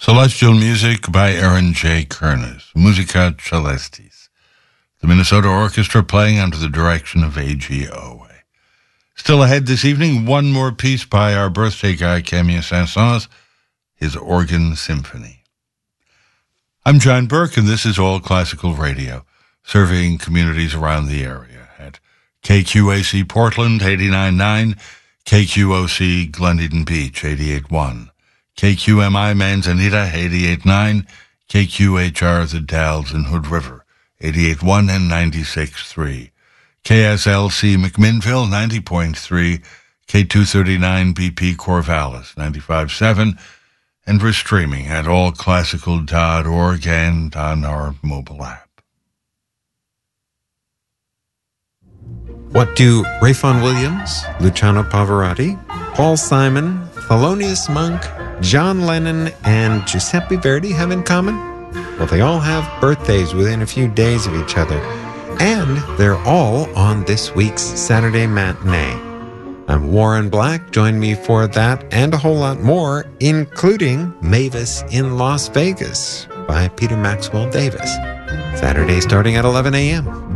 Celestial Music by Aaron J. Kernes, Musica Celestis. The Minnesota Orchestra playing under the direction of A.G. Owe. Still ahead this evening, one more piece by our birthday guy, Camille Saint-Saëns, his Organ Symphony. I'm John Burke, and this is All Classical Radio, serving communities around the area at KQAC Portland, 89.9, KQOC Glendiden Beach, 88.1, KQMI Manzanita, 88.9, KQHR The Dalles and Hood River, 88.1 and 96.3, KSLC McMinnville, 90.3, K239 BP Corvallis, 95.7, and we're streaming at allclassical.org and on our mobile app. What do Rayfon Williams, Luciano Pavarotti, Paul Simon, Thelonious Monk, John Lennon, and Giuseppe Verdi have in common? Well, they all have birthdays within a few days of each other, and they're all on this week's Saturday matinee. I'm Warren Black. Join me for that and a whole lot more, including Mavis in Las Vegas by Peter Maxwell Davis. Saturday starting at 11 a.m.